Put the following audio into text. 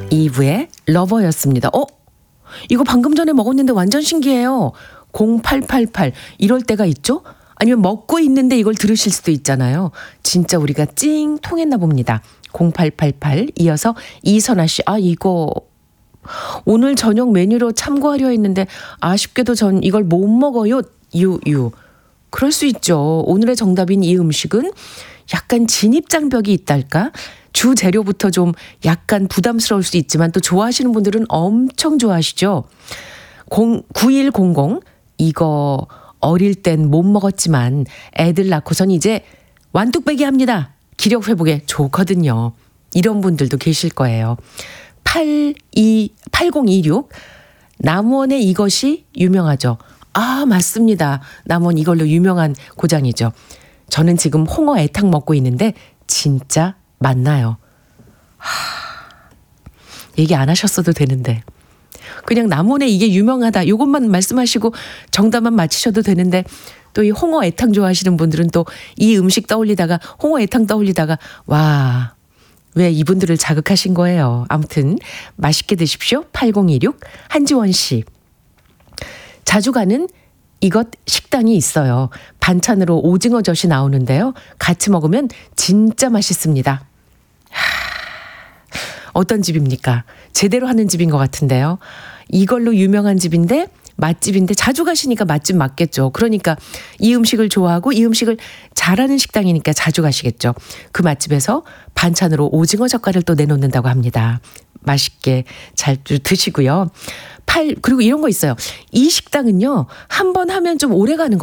이브의 러버였습니다. 이거 방금 전에 먹었는데 완전 신기해요. 0888 이럴 때가 있죠? 아니면 먹고 있는데 이걸 들으실 수도 있잖아요. 진짜 우리가 찡 통했나 봅니다. 0888 이어서 이선아 씨. 이거 오늘 저녁 메뉴로 참고하려 했는데 아쉽게도 전 이걸 못 먹어요. 유유. 그럴 수 있죠. 오늘의 정답인 이 음식은 약간 진입장벽이 있달까? 주 재료부터 좀 약간 부담스러울 수 있지만 또 좋아하시는 분들은 엄청 좋아하시죠. 9100 이거 어릴 땐 못 먹었지만 애들 낳고선 이제 완뚝배기 합니다. 기력 회복에 좋거든요. 이런 분들도 계실 거예요. 8026 남원의 이것이 유명하죠. 맞습니다. 남원 이걸로 유명한 고장이죠. 저는 지금 홍어 애탕 먹고 있는데 진짜 맞나요? 얘기 안 하셨어도 되는데 그냥 남원에 이게 유명하다 요것만 말씀하시고 정답만 맞히셔도 되는데 또 이 홍어 애탕 좋아하시는 분들은 또 이 음식 떠올리다가 홍어 애탕 떠올리다가 와, 왜 이분들을 자극하신 거예요. 아무튼 맛있게 드십시오. 8026 한지원 씨. 자주 가는 이것 식당이 있어요. 반찬으로 오징어젓이 나오는데요. 같이 먹으면 진짜 맛있습니다. 어떤 집입니까? 제대로 하는 집인 것 같은데요. 이걸로 유명한 집인데 맛집인데 자주 가시니까 맛집 맞겠죠. 그러니까 이 음식을 좋아하고 이 음식을 잘하는 식당이니까 자주 가시겠죠. 그 맛집에서 반찬으로 오징어 젓갈을 또 내놓는다고 합니다. 맛있게 잘 드시고요. 그리고 이런 거 있어요. 이 식당은요. 한 번 하면 좀 오래 가는 거